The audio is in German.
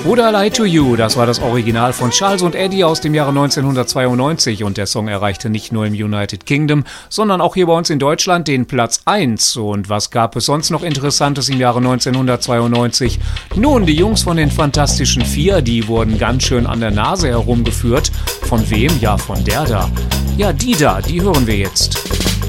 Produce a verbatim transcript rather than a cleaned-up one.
Would I Lie to You, das war das Original von Charles und Eddie aus dem Jahre neunzehnhundertzweiundneunzig und der Song erreichte nicht nur im United Kingdom, sondern auch hier bei uns in Deutschland den Platz eins. Und was gab es sonst noch Interessantes im Jahre neunzehnhundertzweiundneunzig? Nun, die Jungs von den Fantastischen Vier, die wurden ganz schön an der Nase herumgeführt. Von wem? Ja, von der da. Ja, die da, die hören wir jetzt.